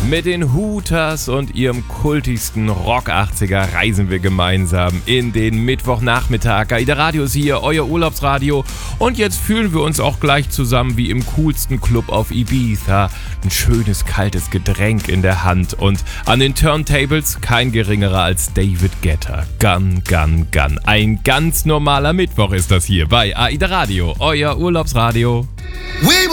Mit den Hooters und ihrem kultigsten Rock 80er reisen wir gemeinsam in den Mittwochnachmittag. AIDA Radio ist hier, euer Urlaubsradio. Und jetzt fühlen wir uns auch gleich zusammen wie im coolsten Club auf Ibiza. Ein schönes, kaltes Getränk in der Hand und an den Turntables kein geringerer als David Guetta. Gun, gun, gun. Ein ganz normaler Mittwoch ist das hier bei AIDA Radio, euer Urlaubsradio. We